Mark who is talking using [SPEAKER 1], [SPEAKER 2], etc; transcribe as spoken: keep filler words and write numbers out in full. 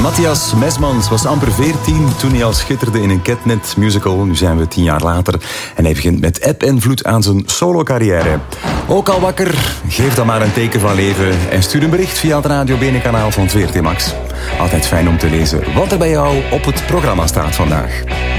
[SPEAKER 1] Matthias Mesmans was amper veertien toen hij al schitterde in een Catnet musical. Nu zijn we tien jaar later en hij begint met eb en vloed aan zijn solo-carrière. Ook al wakker? Geef dan maar een teken van leven en stuur een bericht via het Radio Bene kanaal van V R T Max. Altijd fijn om te lezen wat er bij jou op het programma staat vandaag.